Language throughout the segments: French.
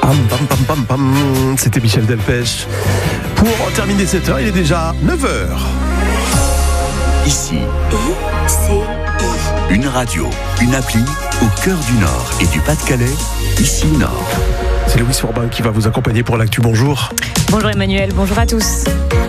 Pam, pam, pam, pam. C'était Michel Delpech. Pour terminer cette heure, il est déjà 9h. Ici, une radio, une appli au cœur du Nord et du Pas-de-Calais, ici Nord. C'est Louis Forbin qui va vous accompagner pour l'actu. Bonjour. Bonjour Emmanuel, bonjour à tous.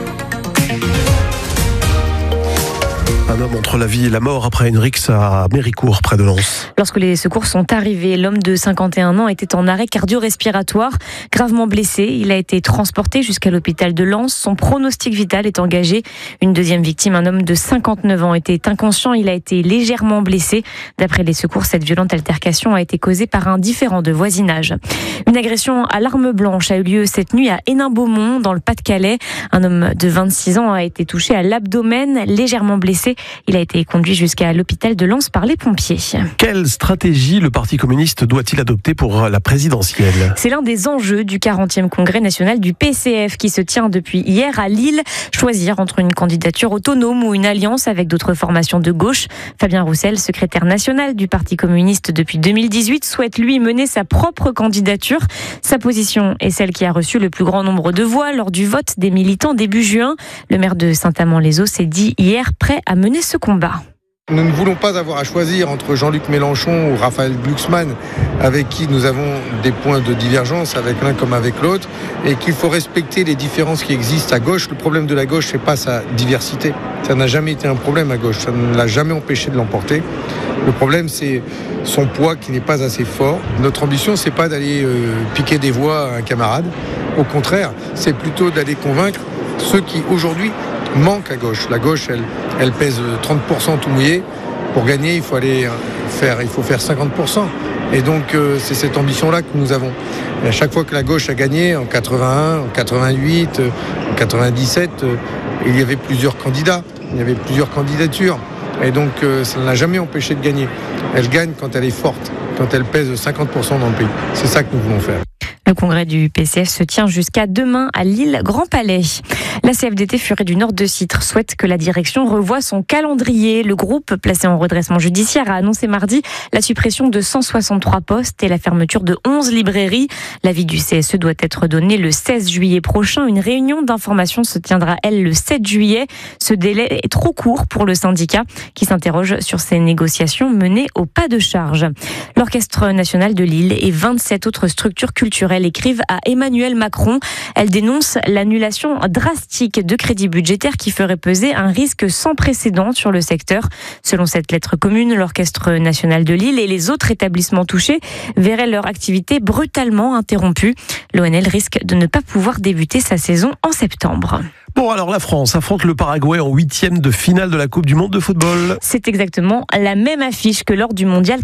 Un homme entre la vie et la mort après une rixe à Méricourt, près de Lens. Lorsque les secours sont arrivés, l'homme de 51 ans était en arrêt cardio-respiratoire, gravement blessé. Il a été transporté jusqu'à l'hôpital de Lens. Son pronostic vital est engagé. Une deuxième victime, un homme de 59 ans, était inconscient. Il a été légèrement blessé. D'après les secours, cette violente altercation a été causée par un différend de voisinage. Une agression à l'arme blanche a eu lieu cette nuit à Hénin-Beaumont, dans le Pas-de-Calais. Un homme de 26 ans a été touché à l'abdomen, légèrement blessé. Il a été conduit jusqu'à l'hôpital de Lens par les pompiers. Quelle stratégie le Parti communiste doit-il adopter pour la présidentielle ? C'est l'un des enjeux du 40e congrès national du PCF qui se tient depuis hier à Lille. Choisir entre une candidature autonome ou une alliance avec d'autres formations de gauche. Fabien Roussel, secrétaire national du Parti communiste depuis 2018, souhaite lui mener sa propre candidature. Sa position est celle qui a reçu le plus grand nombre de voix lors du vote des militants début juin. Le maire de Saint-Amand-les-Eaux s'est dit hier prêt à mener ce combat. Nous ne voulons pas avoir à choisir entre Jean-Luc Mélenchon ou Raphaël Glucksmann, avec qui nous avons des points de divergence avec l'un comme avec l'autre, et qu'il faut respecter les différences qui existent à gauche. Le problème de la gauche, c'est pas sa diversité. Ça n'a jamais été un problème à gauche. Ça ne l'a jamais empêché de l'emporter. Le problème, c'est son poids qui n'est pas assez fort. Notre ambition, c'est pas d'aller piquer des voix à un camarade. Au contraire, c'est plutôt d'aller convaincre ceux qui, aujourd'hui, manque à gauche. La gauche, elle pèse 30% tout mouillé. Pour gagner, il faut faire 50%. Et donc, c'est cette ambition-là que nous avons. Et à chaque fois que la gauche a gagné, en 81, en 88, en 97, il y avait plusieurs candidats. Il y avait plusieurs candidatures. Et donc, ça ne l'a jamais empêché de gagner. Elle gagne quand elle est forte, quand elle pèse 50% dans le pays. C'est ça que nous voulons faire. Le congrès du PCF se tient jusqu'à demain à Lille, Grand Palais. La CFDT Furet du Nord de Citre souhaite que la direction revoie son calendrier. Le groupe, placé en redressement judiciaire, a annoncé mardi la suppression de 163 postes et la fermeture de 11 librairies. L'avis du CSE doit être donné le 16 juillet prochain. Une réunion d'information se tiendra, elle, le 7 juillet. Ce délai est trop court pour le syndicat qui s'interroge sur ces négociations menées au pas de charge. L'Orchestre national de Lille et 27 autres structures culturelles écrivent à Emmanuel Macron. Elles dénoncent l'annulation drastique de crédits budgétaires qui ferait peser un risque sans précédent sur le secteur. Selon cette lettre commune, l'Orchestre national de Lille et les autres établissements touchés verraient leur activité brutalement interrompue. L'ONL risque de ne pas pouvoir débuter sa saison en septembre. Bon, alors la France affronte le Paraguay en 8e de finale de la Coupe du Monde de football. C'est exactement la même affiche que lors du Mondial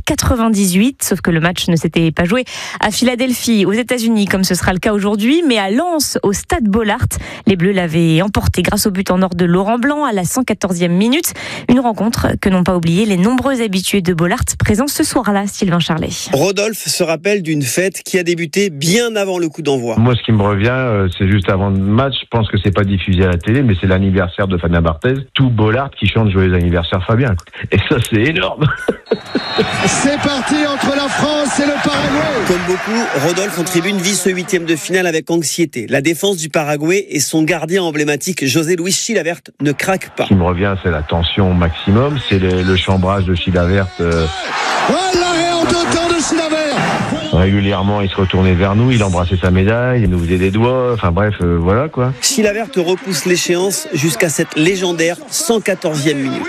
98, sauf que le match ne s'était pas joué à Philadelphie, aux États-Unis, comme ce sera le cas aujourd'hui, mais à Lens, au stade Bollaert. Les Bleus l'avaient emporté grâce au but en or de Laurent Blanc à la 114e minute. Une rencontre que n'ont pas oublié les nombreux habitués de Bollaert présents ce soir-là, Sylvain Charlet. Rodolphe se rappelle d'une fête qui a débuté bien avant le coup d'envoi. Moi, ce qui me revient, c'est juste avant le match. Je pense que c'est pas diffusé à la télé, mais c'est l'anniversaire de Fabien Barthez. Tout Bollaert qui chante joyeux anniversaire Fabien. Et ça, c'est énorme. C'est parti entre la France et le Paraguay. Comme beaucoup, Rodolphe en tribune vit ce 8e de finale avec anxiété. La défense du Paraguay et son gardien emblématique, José Luis Chilavert, ne craquent pas. Ce qui me revient, c'est la tension au maximum, c'est le chambrage de Chilavert. L'arrêt en deux temps de Chilavert. Régulièrement, il se retournait vers nous, il embrassait sa médaille, il nous faisait des doigts, enfin bref, voilà quoi. Chilavert repousse l'échéance jusqu'à cette légendaire 114e minute.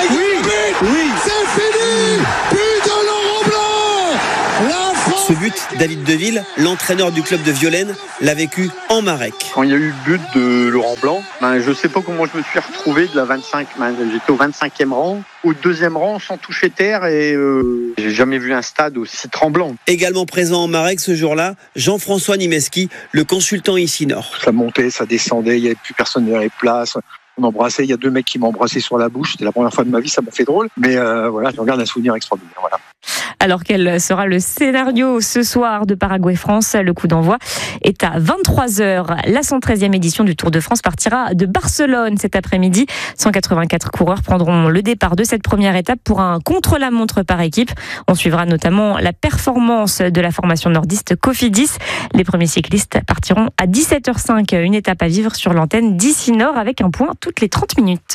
Oui, c'est fini. But de Laurent Blanc. La France. Ce but, David Deville, l'entraîneur du club de Violaine, l'a vécu en Marek. Quand il y a eu le but de Laurent Blanc, je ne sais pas comment je me suis retrouvé de la 25. J'étais au 25e rang, au 2e rang, sans toucher terre, et j'ai jamais vu un stade aussi tremblant. Également présent en Marek ce jour-là, Jean-François Nimeski, le consultant ici Nord. Ça montait, ça descendait, il n'y avait plus personne dans les places. On embrassait, il y a 2 mecs qui m'embrassaient sur la bouche. C'était la première fois de ma vie, ça m'a fait drôle. Mais voilà, je regarde un souvenir extraordinaire. Voilà. Alors quel sera le scénario ce soir de Paraguay-France? Le coup d'envoi est à 23h. La 113e édition du Tour de France partira de Barcelone cet après-midi. 184 coureurs prendront le départ de cette première étape pour un contre-la-montre par équipe. On suivra notamment la performance de la formation nordiste Cofidis. Les premiers cyclistes partiront à 17h05. Une étape à vivre sur l'antenne d'ici Nord avec un point toutes les 30 minutes.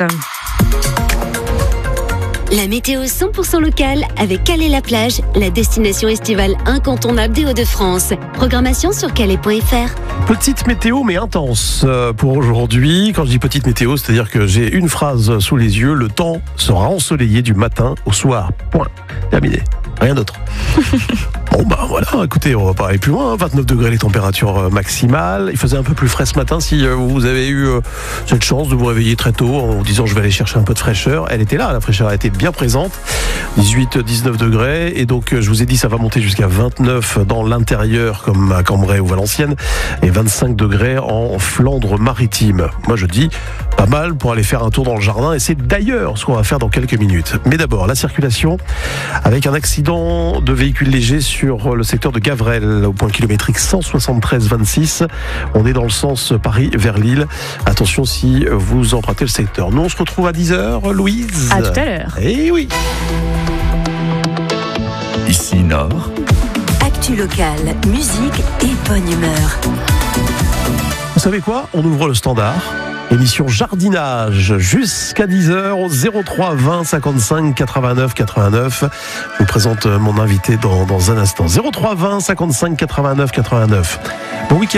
La météo 100% locale avec Calais-la-Plage, la destination estivale incontournable des Hauts-de-France. Programmation sur calais.fr. Petite météo mais intense pour aujourd'hui. Quand je dis petite météo, c'est-à-dire que j'ai une phrase sous les yeux. Le temps sera ensoleillé du matin au soir. Point. Terminé. Rien d'autre. Bon voilà, écoutez, on va pas aller plus loin. 29 degrés les températures maximales. Il faisait un peu plus frais ce matin. Si vous avez eu cette chance de vous réveiller très tôt en vous disant je vais aller chercher un peu de fraîcheur, elle était là, la fraîcheur a été bien présente. 18-19 degrés. Et donc je vous ai dit ça va monter jusqu'à 29 dans l'intérieur comme à Cambrai ou Valenciennes et 25 degrés en Flandre maritime. Moi je dis pas mal pour aller faire un tour dans le jardin et c'est d'ailleurs ce qu'on va faire dans quelques minutes. Mais d'abord la circulation avec un accident de véhicule léger sur le secteur de Gavrel au point kilométrique 173-26. On est dans le sens Paris vers Lille. Attention si vous empruntez le secteur. Nous on se retrouve à 10h, Louise. À tout à l'heure. Eh oui. Ici Nord. Actu locale, musique et bonne humeur. Vous savez quoi? On ouvre le standard. Émission jardinage jusqu'à 10h au 03 20 55 89 89. Je vous présente mon invité dans un instant. 03 20 55 89 89. Bon week-end.